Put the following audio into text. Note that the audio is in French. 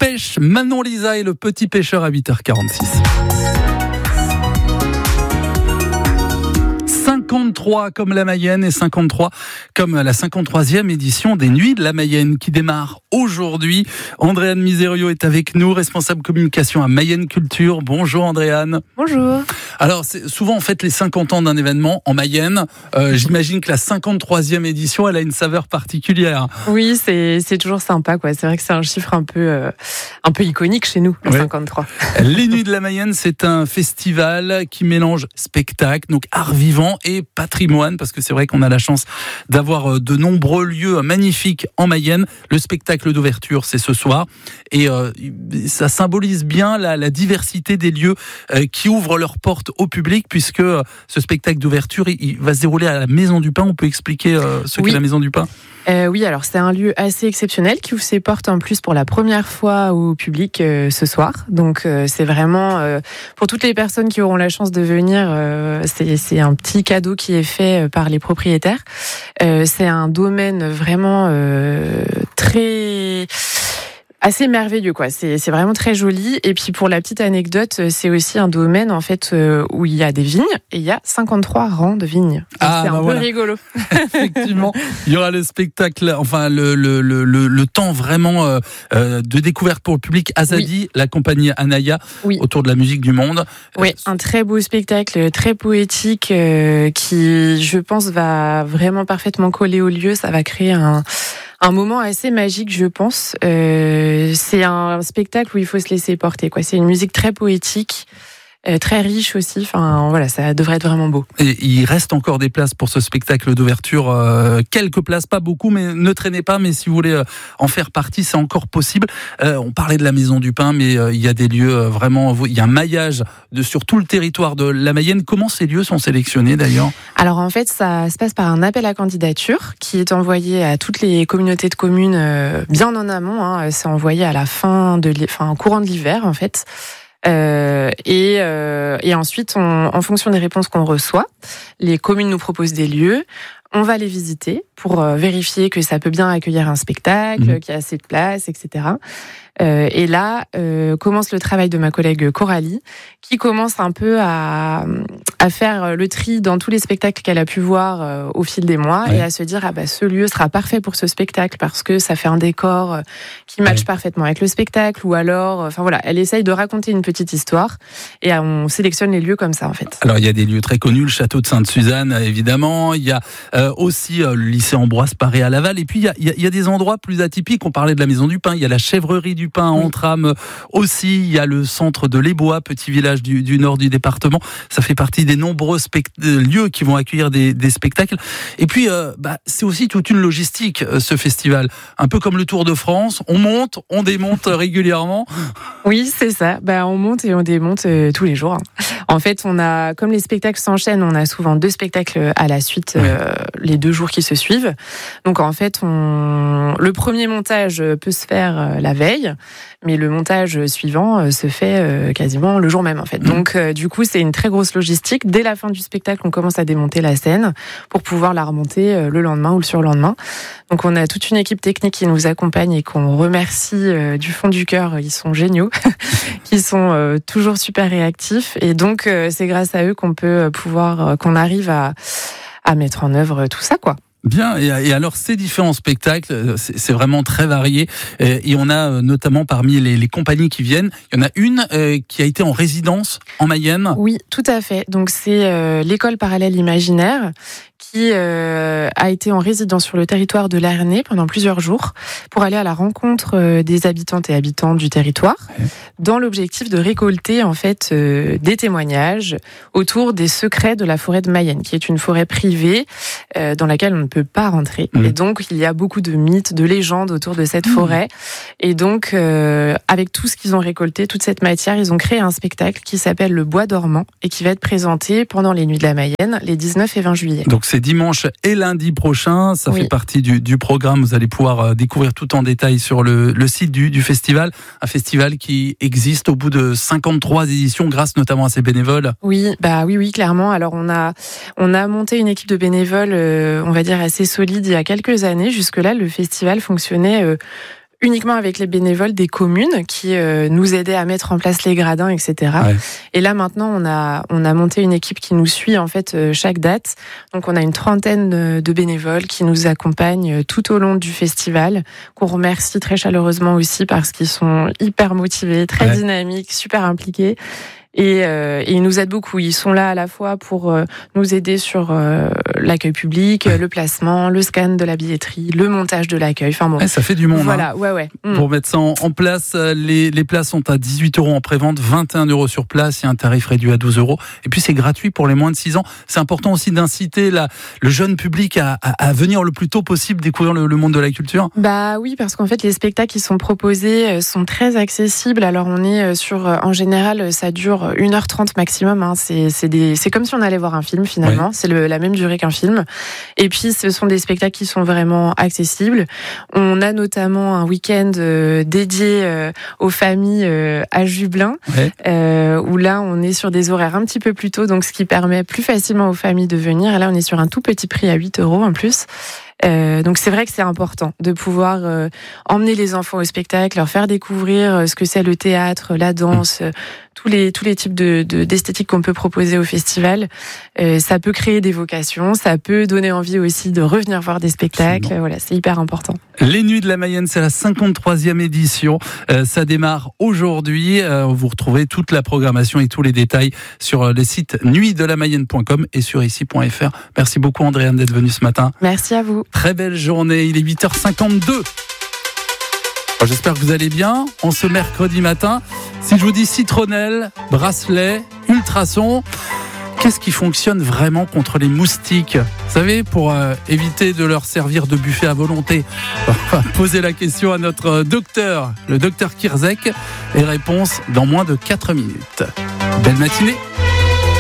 pêche. Manon Lisa et le petit pêcheur à 8h46. 53 comme la Mayenne et 53 comme la 53e édition des Nuits de la Mayenne qui démarre aujourd'hui. Andréane Miserio est avec nous, responsable communication à Mayenne Culture. Bonjour Andréane. Bonjour. Alors c'est souvent en fait les 50 ans d'un événement en Mayenne. J'imagine que la 53e édition elle a une saveur particulière. Oui, c'est toujours sympa quoi. C'est vrai que c'est un chiffre un peu iconique chez nous, le 53. Les Nuits de la Mayenne, c'est un festival qui mélange spectacle, donc art vivant et patrimoine, parce que c'est vrai qu'on a la chance d'avoir de nombreux lieux magnifiques en Mayenne. Le spectacle d'ouverture, c'est ce soir, et ça symbolise bien la diversité des lieux qui ouvrent leurs portes au public, puisque ce spectacle d'ouverture, il va se dérouler à la Maison du Pain. On peut expliquer ce qu'est la Maison du Pain ? Oui, alors c'est un lieu assez exceptionnel qui ouvre ses portes en plus pour la première fois au public ce soir. Donc c'est vraiment pour toutes les personnes qui auront la chance de venir, c'est un petit cadeau qui est fait par les propriétaires. C'est un domaine vraiment assez merveilleux quoi. C'est vraiment très joli. Et puis pour la petite anecdote, c'est aussi un domaine en fait où il y a des vignes et il y a 53 rangs de vignes. Donc c'est un peu rigolo. Effectivement, il y aura le spectacle, enfin le temps vraiment de découverte pour le public. Azadi, la compagnie Anaya, autour de la musique du monde. Oui, un très beau spectacle, très poétique, qui je pense va vraiment parfaitement coller au lieu. Ça va créer un moment assez magique, je pense. C'est un spectacle où il faut se laisser porter, quoi. C'est une musique très poétique, très riche aussi. Enfin, voilà, ça devrait être vraiment beau. Et il reste encore des places pour ce spectacle d'ouverture. Quelques places, pas beaucoup, mais ne traînez pas. Mais si vous voulez en faire partie, c'est encore possible. On parlait de la Maison du Pain, mais il y a des lieux vraiment. Il y a un maillage sur tout le territoire de la Mayenne. Comment ces lieux sont sélectionnés d'ailleurs ? Alors en fait, ça se passe par un appel à candidature qui est envoyé à toutes les communautés de communes bien en amont. Hein. C'est envoyé à la en courant de l'hiver en fait. Et ensuite, en fonction des réponses qu'on reçoit, les communes nous proposent des lieux. On va les visiter pour vérifier que ça peut bien accueillir un spectacle, qu'il y a assez de place, etc. Et là, commence le travail de ma collègue Coralie, qui commence un peu à faire le tri dans tous les spectacles qu'elle a pu voir au fil des mois et à se dire ce lieu sera parfait pour ce spectacle parce que ça fait un décor qui matche parfaitement avec le spectacle, ou alors, elle essaye de raconter une petite histoire et on sélectionne les lieux comme ça en fait. Alors il y a des lieux très connus, le château de Sainte-Suzanne évidemment, il y a aussi le lycée Ambroise Paré à Laval, et puis il y a des endroits plus atypiques. On parlait de la Maison du Pain, il y a la chèvrerie du Pain en Trame aussi, il y a le centre de l'Ébois, petit village du nord du département. Ça fait partie des nombreux lieux qui vont accueillir des spectacles. Et puis c'est aussi toute une logistique ce festival, un peu comme le Tour de France. On monte, on démonte régulièrement. Oui, c'est ça. On monte et on démonte tous les jours. En fait, comme les spectacles s'enchaînent, on a souvent 2 spectacles à la suite les 2 jours qui se suivent. Donc en fait, le premier montage peut se faire la veille, mais le montage suivant se fait quasiment le jour même en fait. Donc du coup, c'est une très grosse logistique. Dès la fin du spectacle, on commence à démonter la scène pour pouvoir la remonter le lendemain ou le surlendemain. Donc on a toute une équipe technique qui nous accompagne et qu'on remercie du fond du cœur. Ils sont géniaux, qui sont toujours super réactifs, et donc c'est grâce à eux qu'on arrive à mettre en œuvre tout ça, quoi. Bien, et alors ces différents spectacles, c'est vraiment très varié, et on a notamment parmi les compagnies qui viennent, il y en a une qui a été en résidence en Mayenne. Oui, tout à fait. Donc c'est l'école parallèle imaginaire qui a été en résidence sur le territoire de l'Ernée pendant plusieurs jours pour aller à la rencontre des habitantes et habitants du territoire, dans l'objectif de récolter en fait des témoignages autour des secrets de la forêt de Mayenne, qui est une forêt privée dans laquelle on ne peut pas rentrer. Et donc il y a beaucoup de mythes, de légendes autour de cette forêt. Et donc avec tout ce qu'ils ont récolté, toute cette matière, ils ont créé un spectacle qui s'appelle Le Bois dormant et qui va être présenté pendant les Nuits de la Mayenne, les 19 et 20 juillet. Donc c'est dimanche et lundi prochain, ça fait partie du programme. Vous allez pouvoir découvrir tout en détail sur le site du festival. Un festival qui existe au bout de 53 éditions grâce notamment à ses bénévoles. Oui, clairement. Alors on a monté une équipe de bénévoles, on va dire assez solide il y a quelques années. Jusque-là, le festival fonctionnait uniquement avec les bénévoles des communes qui nous aidaient à mettre en place les gradins, etc. Ouais. Et là maintenant, on a monté une équipe qui nous suit en fait chaque date. Donc on a une 30aine de bénévoles qui nous accompagnent tout au long du festival, qu'on remercie très chaleureusement aussi parce qu'ils sont hyper motivés, très dynamiques, super impliqués. Et ils nous aident beaucoup. Ils sont là à la fois pour nous aider sur l'accueil public, le placement, le scan de la billetterie, le montage de l'accueil. Enfin bon, ça fait du monde. Voilà, Pour mettre ça en place, les places sont à 18 € en prévente, 21 € sur place. Il y a un tarif réduit à 12 €. Et puis c'est gratuit pour les moins de 6 ans. C'est important aussi d'inciter le jeune public à venir le plus tôt possible découvrir le monde de la culture. Bah oui, parce qu'en fait les spectacles qui sont proposés sont très accessibles. Alors on est sur, en général, ça dure 1h30 maximum. Hein. C'est comme si on allait voir un film finalement. Ouais. C'est la même durée qu'un film. Et puis ce sont des spectacles qui sont vraiment accessibles. On a notamment un week-end dédié aux familles à Jubelin, où là on est sur des horaires un petit peu plus tôt, donc ce qui permet plus facilement aux familles de venir. Et là on est sur un tout petit prix à 8 € en plus. Donc c'est vrai que c'est important de pouvoir emmener les enfants au spectacle, leur faire découvrir ce que c'est le théâtre, la danse, tous les types d'esthétique qu'on peut proposer au festival. Ça peut créer des vocations, ça peut donner envie aussi de revenir voir des spectacles. Absolument. Voilà, c'est hyper important. Les Nuits de la Mayenne, c'est la 53e édition. Ça démarre aujourd'hui. Vous retrouvez toute la programmation et tous les détails sur les sites nuitdelamayenne.com et sur ici.fr. Merci beaucoup Andréane d'être venue ce matin. Merci à vous. Très belle journée, il est 8h52. J'espère que vous allez bien en ce mercredi matin. Si je vous dis citronnelle, bracelet, ultrason, qu'est-ce qui fonctionne vraiment contre les moustiques ? Vous savez, pour éviter de leur servir de buffet à volonté. On va poser la question à notre docteur, le docteur Kirzek, et réponse dans moins de 4 minutes. Belle matinée.